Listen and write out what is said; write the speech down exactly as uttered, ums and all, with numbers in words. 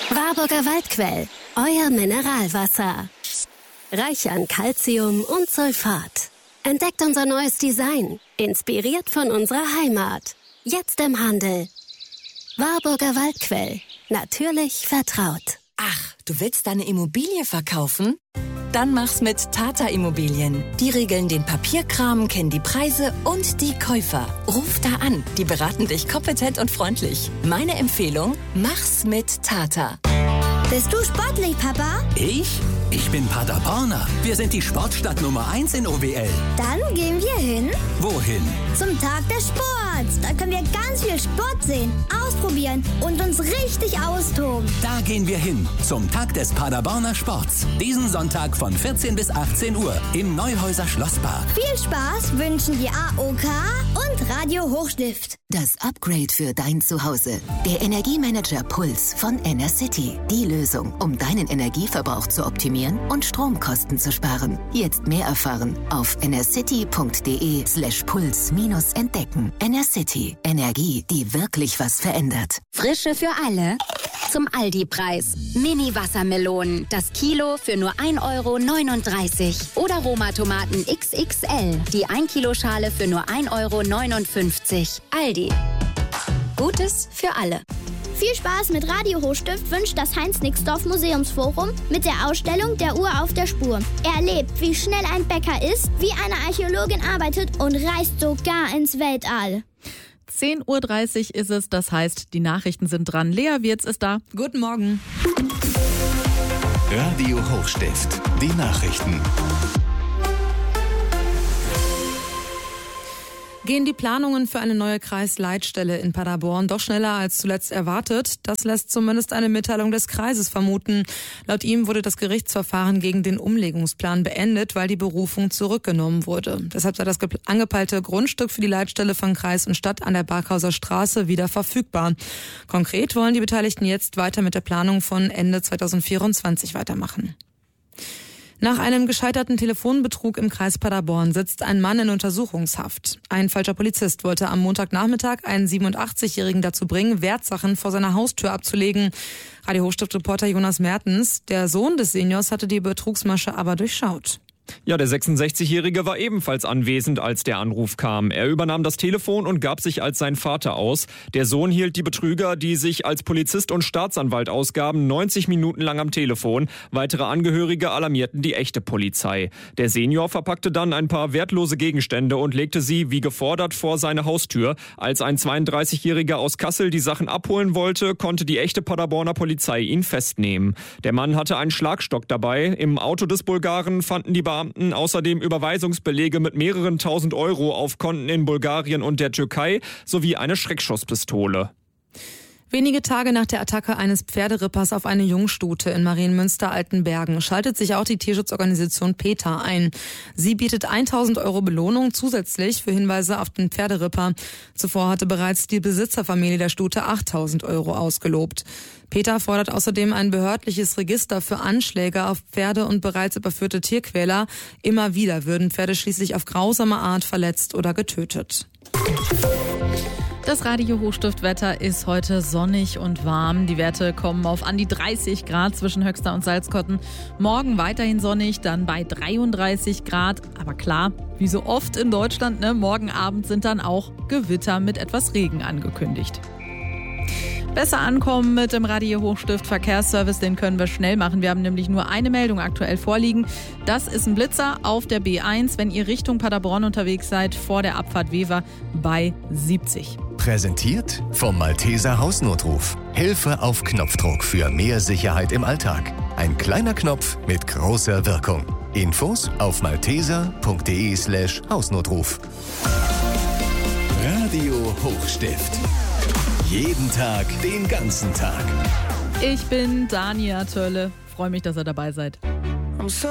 Warburger Waldquell, euer Mineralwasser. Reich an Calcium und Sulfat. Entdeckt unser neues Design, inspiriert von unserer Heimat. Jetzt im Handel. Warburger Waldquell, natürlich vertraut. Ach, du willst deine Immobilie verkaufen? Dann mach's mit Tata Immobilien. Die regeln den Papierkram, kennen die Preise und die Käufer. Ruf da an, die beraten dich kompetent und freundlich. Meine Empfehlung, mach's mit Tata. Bist du sportlich, Papa? Ich? Ich bin Paderborner. Wir sind die Sportstadt Nummer eins in O W L. Dann gehen wir hin. Wohin? Zum Tag des Sports. Da können wir ganz viel Sport sehen, ausprobieren und uns richtig austoben. Da gehen wir hin. Zum Tag des Paderborner Sports. Diesen Sonntag von vierzehn bis achtzehn Uhr im Neuhäuser Schlosspark. Viel Spaß wünschen die A O K und Radio Hochstift. Das Upgrade für dein Zuhause. Der Energiemanager Puls von Enercity. Die Lösung, um deinen Energieverbrauch zu optimieren und Stromkosten zu sparen. Jetzt mehr erfahren auf enercity.de slash puls minus entdecken. Enercity. Energie, die wirklich was verändert. Frische für alle. Zum Aldi-Preis. Mini-Wassermelonen. Das Kilo für nur ein Euro neununddreißig. Oder Roma-Tomaten X X L. Die ein Kilo Schale für nur ein Euro neunundfünfzig. Aldi. Gutes für alle. Viel Spaß mit Radio Hochstift wünscht das Heinz-Nixdorf Museumsforum mit der Ausstellung Der Uhr auf der Spur. Erlebt, wie schnell ein Bäcker ist, wie eine Archäologin arbeitet und reist sogar ins Weltall. zehn Uhr dreißig ist es, das heißt, die Nachrichten sind dran. Lea Wirz ist da. Guten Morgen. Radio Hochstift, die Nachrichten. Gehen die Planungen für eine neue Kreisleitstelle in Paderborn doch schneller als zuletzt erwartet? Das lässt zumindest eine Mitteilung des Kreises vermuten. Laut ihm wurde das Gerichtsverfahren gegen den Umlegungsplan beendet, weil die Berufung zurückgenommen wurde. Deshalb sei das angepeilte Grundstück für die Leitstelle von Kreis und Stadt an der Barkhauser Straße wieder verfügbar. Konkret wollen die Beteiligten jetzt weiter mit der Planung von Ende zweitausendvierundzwanzig weitermachen. Nach einem gescheiterten Telefonbetrug im Kreis Paderborn sitzt ein Mann in Untersuchungshaft. Ein falscher Polizist wollte am Montagnachmittag einen siebenundachtzigjährigen dazu bringen, Wertsachen vor seiner Haustür abzulegen. Radio Hochstift-Reporter Jonas Mertens, der Sohn des Seniors, hatte die Betrugsmasche aber durchschaut. Ja, der sechsundsechzigjährige war ebenfalls anwesend, als der Anruf kam. Er übernahm das Telefon und gab sich als sein Vater aus. Der Sohn hielt die Betrüger, die sich als Polizist und Staatsanwalt ausgaben, neunzig Minuten lang am Telefon. Weitere Angehörige alarmierten die echte Polizei. Der Senior verpackte dann ein paar wertlose Gegenstände und legte sie, wie gefordert, vor seine Haustür. Als ein zweiunddreißigjähriger aus Kassel die Sachen abholen wollte, konnte die echte Paderborner Polizei ihn festnehmen. Der Mann hatte einen Schlagstock dabei. Im Auto des Bulgaren fanden die Beamten außerdem Überweisungsbelege mit mehreren tausend Euro auf Konten in Bulgarien und der Türkei sowie eine Schreckschusspistole. Wenige Tage nach der Attacke eines Pferderippers auf eine Jungstute in Marienmünster-Altenbergen schaltet sich auch die Tierschutzorganisation PETA ein. Sie bietet tausend Euro Belohnung zusätzlich für Hinweise auf den Pferderipper. Zuvor hatte bereits die Besitzerfamilie der Stute achttausend Euro ausgelobt. PETA fordert außerdem ein behördliches Register für Anschläge auf Pferde und bereits überführte Tierquäler. Immer wieder würden Pferde schließlich auf grausame Art verletzt oder getötet. Das Radio Hochstiftwetter ist heute sonnig und warm. Die Werte kommen auf an die dreißig Grad zwischen Höxter und Salzkotten. Morgen weiterhin sonnig, dann bei dreiunddreißig Grad. Aber klar, wie so oft in Deutschland, ne, morgen Abend sind dann auch Gewitter mit etwas Regen angekündigt. Besser ankommen mit dem Radio Hochstift Verkehrsservice, den können wir schnell machen. Wir haben nämlich nur eine Meldung aktuell vorliegen. Das ist ein Blitzer auf der B eins, wenn ihr Richtung Paderborn unterwegs seid, vor der Abfahrt Wever bei siebzig. Präsentiert vom Malteser Hausnotruf. Hilfe auf Knopfdruck für mehr Sicherheit im Alltag. Ein kleiner Knopf mit großer Wirkung. Infos auf malteser.de slash Hausnotruf. Radio Hochstift. Jeden Tag, den ganzen Tag. Ich bin Dania Tölle. Freue mich, dass ihr dabei seid.